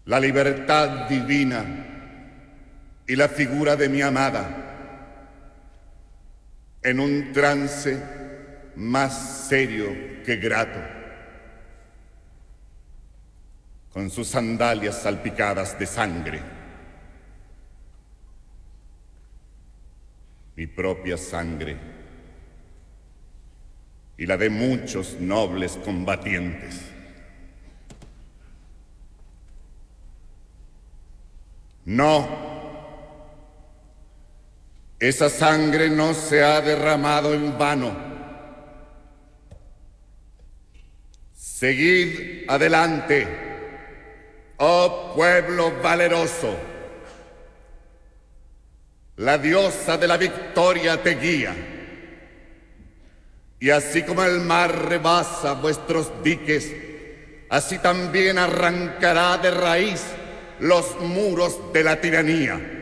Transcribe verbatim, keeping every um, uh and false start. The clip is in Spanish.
la libertad divina y la figura de mi amada, en un trance más serio que grato, con sus sandalias salpicadas de sangre, mi propia sangre y la de muchos nobles combatientes. No, esa sangre no se ha derramado en vano. Seguid adelante, oh pueblo valeroso. La diosa de la victoria te guía. Y así como el mar rebasa vuestros diques, así también arrancará de raíz los muros de la tiranía.